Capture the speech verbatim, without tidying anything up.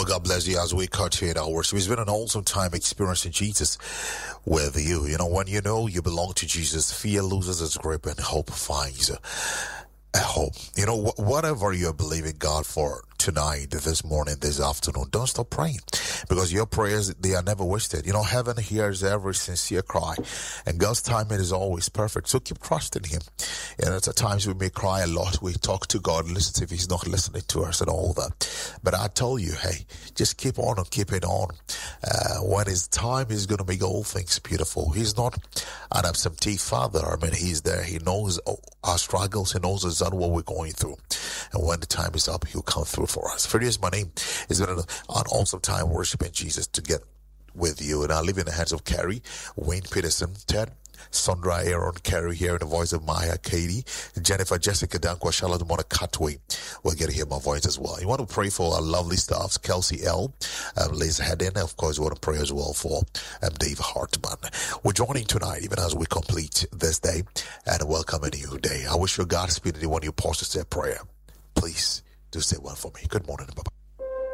Well, God bless you as we continue our worship. It's been an awesome time experiencing Jesus with you. You know, when you know you belong to Jesus, fear loses its grip and hope finds a hope. You know, wh- whatever you're believing God for tonight, this morning, this afternoon, don't stop praying, because your prayers, they are never wasted. You know, heaven hears every sincere cry, and God's timing is always perfect. So keep trusting Him. You know, at times we may cry a lot. We talk to God, listen if He's not listening to us and all that. But I tell you, hey, just keep on and keep it on. Uh, when His time is going to make all things beautiful. He's not an absentee Father. I mean, He's there. He knows our struggles. He knows exactly what we're going through. And when the time is up, He'll come through for us. Freddie is my name. It's been an, an awesome time worshiping Jesus together with you. And I live in the hands of Carrie, Wayne Peterson, Ted, Sondra, Aaron, Carrie here in the voice of Maya, Katie, Jennifer, Jessica, Dankwa, Charlotte, Mona, Catway. We'll get to hear my voice as well. You want to pray for our lovely staffs, Kelsey L, um, Liz Hedden. Of course, we want to pray as well for um, Dave Hartman. We're joining tonight, even as we complete this day and welcome a new day. I wish you Godspeed when you pause to say a prayer. Please do say one for me. Good morning. Bye-bye.